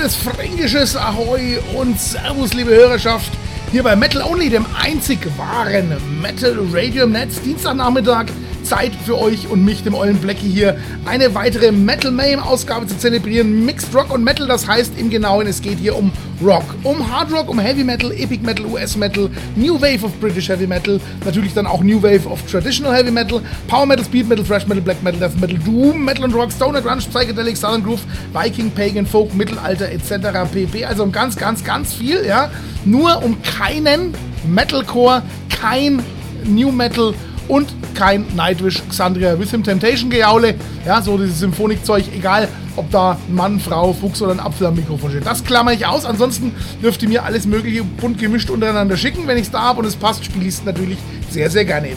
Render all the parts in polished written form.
schönes fränkisches Ahoi und Servus, liebe Hörerschaft, hier bei Metal Only, dem einzig wahren Metal Radio im Netz. Dienstagnachmittag, Zeit für euch und mich, dem ollen Blackie hier, eine weitere Metal Mayhem Ausgabe zu zelebrieren. Mixed Rock und Metal, das heißt im Genauen, es geht hier um Rock, um Hard Rock, um Heavy Metal, Epic Metal, US Metal, New Wave of British Heavy Metal, natürlich dann auch New Wave of Traditional Heavy Metal, Power Metal, Speed Metal, Thrash Metal, Black Metal, Death Metal, Doom, Metal und Rock, Stoner, Grunge, Psychedelic, Southern Groove, Viking, Pagan, Folk, Mittelalter etc. pp. Also um ganz viel, ja. Nur um keinen Metalcore, kein New Metal und kein Nightwish, Xandria, With Him Temptation Gejaule, ja, so dieses Symphonikzeug, egal ob da ein Mann, Frau, Fuchs oder ein Apfel am Mikrofon steht. Das klammer ich aus, ansonsten dürft ihr mir alles mögliche bunt gemischt untereinander schicken, wenn ich es da habe und es passt, spiele ich es natürlich sehr, sehr gerne.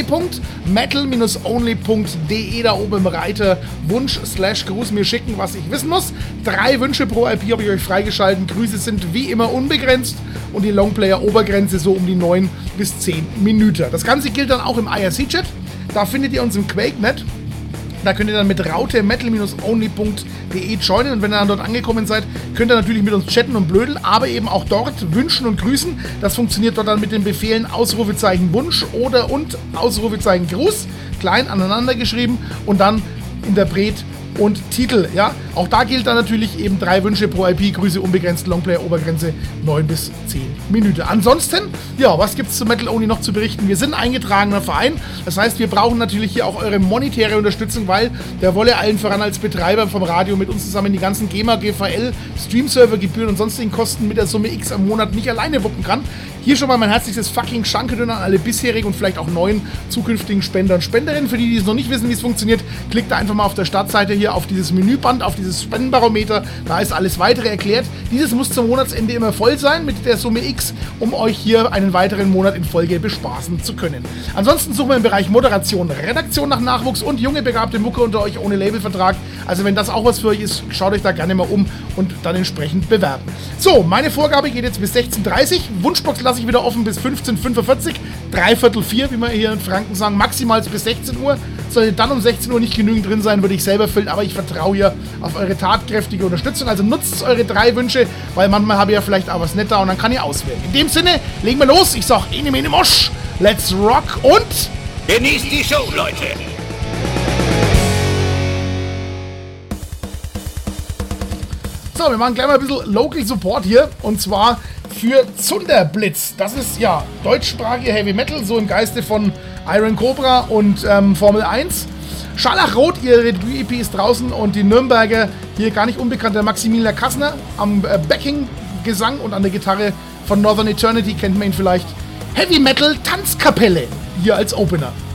www.metal-only.de, da oben im Reiter Wunsch/Gruß mir schicken, was ich wissen muss. 3 Wünsche pro IP habe ich euch freigeschalten. Grüße sind wie immer unbegrenzt und die Longplayer-Obergrenze so um die 9 bis 10 Minuten. Das Ganze gilt dann auch im IRC-Chat. Da findet ihr uns im QuakeNet. Da könnt ihr dann mit Raute metal-only.de joinen und wenn ihr dann dort angekommen seid, könnt ihr natürlich mit uns chatten und blödeln, aber eben auch dort wünschen und grüßen. Das funktioniert dort dann mit den Befehlen Ausrufezeichen Wunsch oder und Ausrufezeichen Gruß, klein aneinander geschrieben und dann Interpret und Titel, ja. Auch da gilt dann natürlich eben 3 Wünsche pro IP, Grüße unbegrenzt, Longplayer Obergrenze 9 bis 10 Minuten. Ansonsten, ja, was gibt's zu Metal Only noch zu berichten? Wir sind ein eingetragener Verein, das heißt, wir brauchen natürlich hier auch eure monetäre Unterstützung, weil der Wolle allen voran als Betreiber vom Radio mit uns zusammen die ganzen GEMA, GVL, Streamservergebühren und sonstigen Kosten mit der Summe X am Monat nicht alleine wuppen kann. Hier schon mal mein herzliches fucking Schankedön an alle bisherigen und vielleicht auch neuen zukünftigen Spender und Spenderinnen. Für die, die es noch nicht wissen, wie es funktioniert, klickt da einfach mal auf der Startseite hier auf dieses Menüband, auf dieses Spendenbarometer. Da ist alles weitere erklärt. Dieses muss zum Monatsende immer voll sein mit der Summe X, um euch hier einen weiteren Monat in Folge bespaßen zu können. Ansonsten suchen wir im Bereich Moderation, Redaktion nach Nachwuchs und junge begabte Mucke unter euch ohne Labelvertrag. Also wenn das auch was für euch ist, schaut euch da gerne mal um und dann entsprechend bewerben. So, meine Vorgabe geht jetzt bis 16:30 Uhr. Wunschbox lasse ich wieder offen bis 15:45 Uhr. 3/4, wie wir hier in Franken sagen, maximal bis 16 Uhr. Sollte dann um 16 Uhr nicht genügend drin sein, würde ich selber füllen, aber ich vertraue hier auf eure tatkräftige Unterstützung. Also nutzt eure 3 Wünsche, weil manchmal habe ich ja vielleicht auch was nicht da und dann kann ihr auswählen. In dem Sinne, legen wir los. Ich sag Ene Mene Mosch, let's rock und genießt die Show, Leute! So, wir machen gleich mal ein bisschen Local Support hier und zwar für Zunderblitz. Das ist ja deutschsprachige Heavy Metal, so im Geiste von Iron Cobra und Formel 1. Scharlachrot, ihre EP ist draußen und die Nürnberger, hier gar nicht unbekannter Maximilian Kassner am Backing-Gesang und an der Gitarre von Northern Eternity kennt man ihn vielleicht. Heavy Metal Tanzkapelle hier als Opener.